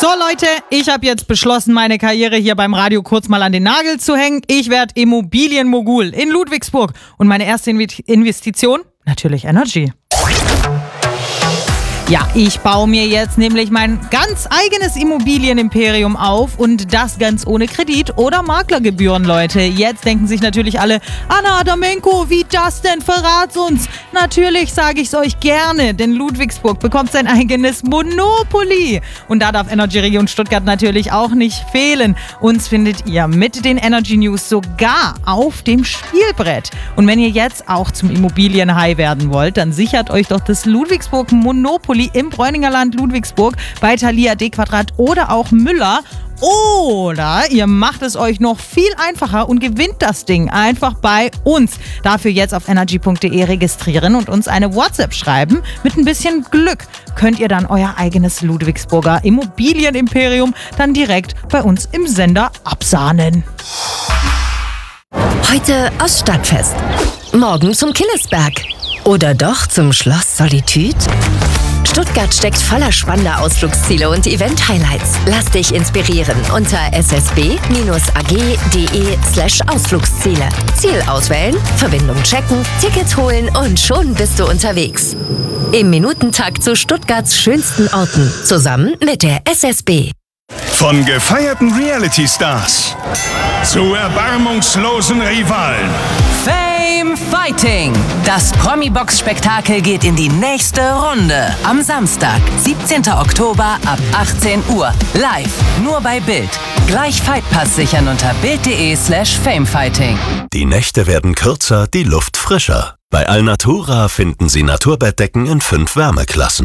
So Leute, ich habe jetzt beschlossen, meine Karriere hier beim Radio kurz mal an den Nagel zu hängen. Ich werde Immobilienmogul in Ludwigsburg. Und meine erste Investition? Natürlich Energy. Ja, ich baue mir jetzt nämlich mein ganz eigenes Immobilienimperium auf und das ganz ohne Kredit oder Maklergebühren, Leute. Jetzt denken sich natürlich alle, Anna Adamenko, wie das denn? Verrat's uns! Natürlich sage ich's euch gerne, denn Ludwigsburg bekommt sein eigenes Monopoly. Und da darf Energy Region Stuttgart natürlich auch nicht fehlen. Uns findet ihr mit den Energy News sogar auf dem Spielbrett. Und wenn ihr jetzt auch zum Immobilienhai werden wollt, dann sichert euch doch das Ludwigsburg Monopoly im Bräuninger Land Ludwigsburg bei Thalia D-Quadrat oder auch Müller. Oder ihr macht es euch noch viel einfacher und gewinnt das Ding einfach bei uns. Dafür jetzt auf energy.de registrieren und uns eine WhatsApp schreiben. Mit ein bisschen Glück könnt ihr dann euer eigenes Ludwigsburger Immobilienimperium dann direkt bei uns im Sender absahnen. Heute aus Stadtfest. Morgen zum Killesberg. Oder doch zum Schloss Solitude? Stuttgart steckt voller spannender Ausflugsziele und Event-Highlights. Lass dich inspirieren unter ssb-ag.de/Ausflugsziele. Ziel auswählen, Verbindung checken, Ticket holen und schon bist du unterwegs. Im Minutentakt zu Stuttgarts schönsten Orten. Zusammen mit der SSB. Von gefeierten Reality-Stars zu erbarmungslosen Rivalen. Fame Fighting. Das Promi-Box-Spektakel geht in die nächste Runde. Am Samstag, 17. Oktober ab 18 Uhr. Live, nur bei Bild. Gleich Fightpass sichern unter bild.de/famefighting. Die Nächte werden kürzer, die Luft frischer. Bei Alnatura finden Sie Naturbettdecken in 5 Wärmeklassen.